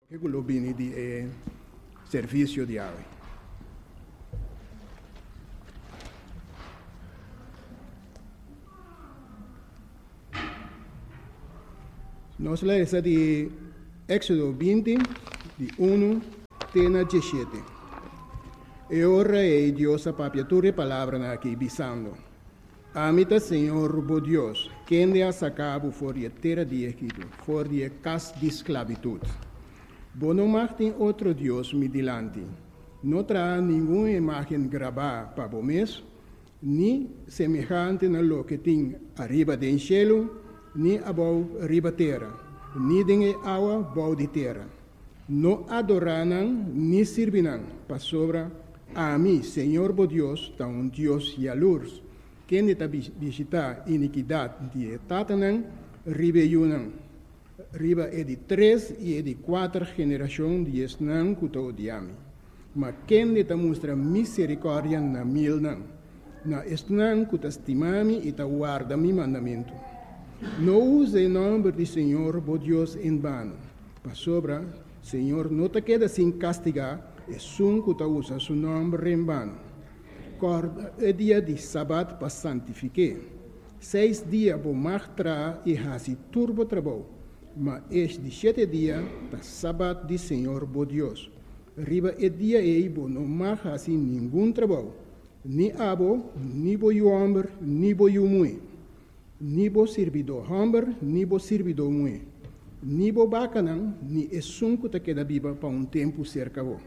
Globini di servizio di água. Nós lemos de Éxodo 20, de 1 até 17. E ora é Deus a papiatura palavra aqui, bisando. Amita Senhor, bo Deus, quem de a sacabo for de terra de Egito, for de casa de esclavitud. Bo não tem outro Deus me dilante. Não terá nenhuma imagem gravada para o mês, nem semelhante na lo que tem arriba do cielo, nem abaixo arriba terra, nem de água abaixo de terra. Não adorarão, nem servirão para sobra a mim, Senhor bo Deus, tá Deus e a luz, quem está visitar iniquidade de Tatanã, ribeirão. Riba é de 3 e é de 4 gerações de esnã que te odiame. Mas quem te mostra misericórdia na mil não. Na esnã que te estimame e te guarda mi mandamento. Não use o nome do Senhor, bo Deus, em vano. Para sobra, Senhor, não te queda sem castigar, é sum que te usa seu nome em vano. Corda é dia de sábado para santificar. 6 dias vou martrar e hasi turbo trabalho. Mas este de 7 dias, da sábado de Senhor, bo Deus. Riba é dia e bo não mais assim nenhum trabalho. Nem abo, nem bo homem, nem bo mulher. Nem bo servidor homem, nem bo servidor mulher. Nem bo bacanão, nem é sunco que queda viva para tempo cerca bo.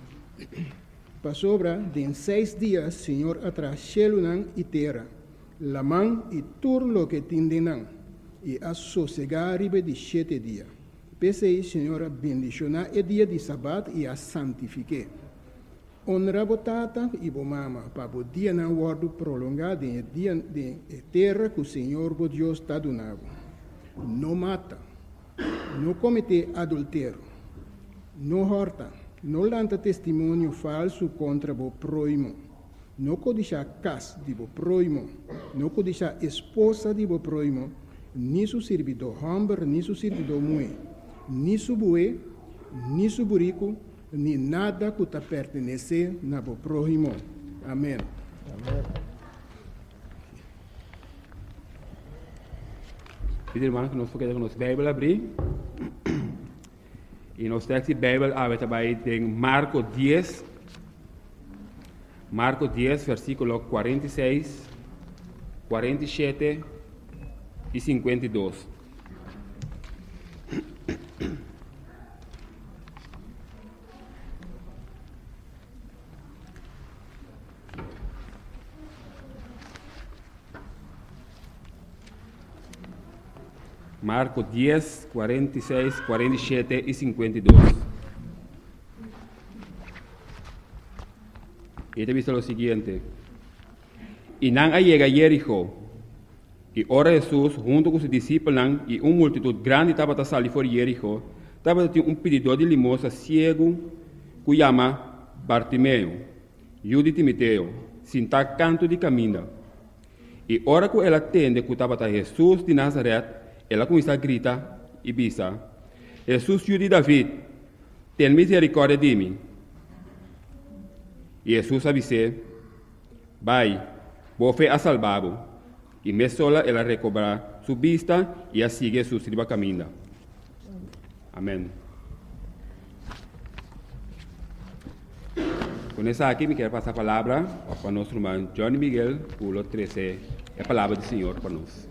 Para sobra, de 6 dias, Senhor atrás cielo e terra. La mão e tudo lo que tindenão. E a sossegar ribe de 7 dias. Pensei, Senhora, bendicionar o dia de sábado e a santifique. Honra botata e bo mama, para o dia não guardo prolongado em dia de terra que o Senhor, bo Deus, está donando. Não mata, não comete adultério, não horta, não lanta testemunho falso contra o próximo, não codiça casa de o próximo, não codiça esposa de o próximo, ni su servidor homem, ni su servidor mulher, ni su boi, ni su burico, ni nada que te pertenece na bo próximo. Amém. Amém. Pedi, irmão, que nós queremos a nossa Bíblia abrir. E nós temos a Bíblia aberta em Marcos 10. Marcos 10, versículo 46, 47 e 52. Marcos 10, 46, 47 e 52. Y te dice lo siguiente. Y nan llega a Jericó. E ora Jesus, junto com os discípulos e uma multitud grande, estava a sair fora de Jericó. Estava um pedidor de limosna cego, que chama Bartimeu, filho de Timoteo, sentado canto de caminho. E ora que ela atende que estava Jesus de Nazaré, ela começa a gritar e diz: Jesus, filho de David, tem misericórdia de mim. E Jesus avisou: vai, vou a salvá-lo. E me sola ela recobra sua vista e a sigue su sirva caminho. Amém. Com essa aqui, me quero passar a palavra para nosso irmão Johnny Miguel, pulo 13, a palavra do Senhor para nós.